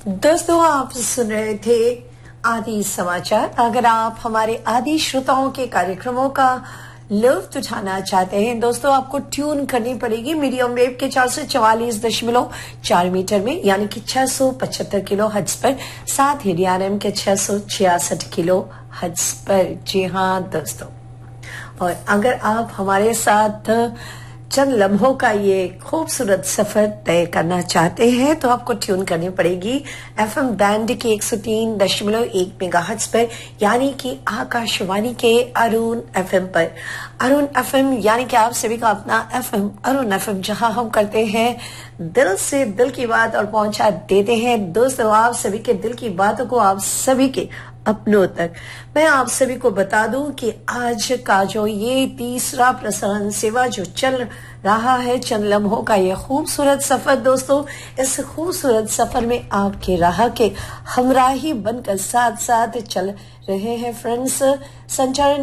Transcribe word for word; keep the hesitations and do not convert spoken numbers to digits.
दोस्तों, आप सुन रहे थे आदि समाचार। अगर आप हमारे आदि श्रोताओं के कार्यक्रमों का लुत्फ उठाना चाहते हैं दोस्तों, आपको ट्यून करनी पड़ेगी मीडियम वेव के चार सौ चवालीस दशमलव चार मीटर में, यानी कि छह सौ पचहत्तर किलो हर्ट्ज पर, साथ ही डीआरएम के छह सौ छियासठ किलो हर्ट्ज पर। जी हाँ दोस्तों, और अगर आप हमारे साथ चंद लम्हों का ये खूबसूरत सफर तय करना चाहते हैं तो आपको ट्यून करनी पड़ेगी एफएम बैंड के एक सौ तीन दशमलव एक मेगाहर्ट्ज पर, यानी कि आकाशवाणी के अरुण एफएम पर। अरुण एफएम यानी कि आप सभी का अपना एफएम अरुण एफएम, जहां हम करते हैं दिल से दिल की बात और पहुंचा देते हैं दोस्तों आप सभी के दिल की बातों को आप सभी के अपनों तक। मैं आप सभी को बता दूं कि आज का जो ये तीसरा प्रसारण सेवा जो चल रहा है, चंद लम्हों का ये खूबसूरत सफर दोस्तों, इस खूबसूरत सफर में आपके राह के हमराही बनकर साथ साथ चल रहे हैं फ्रेंड्स संचालन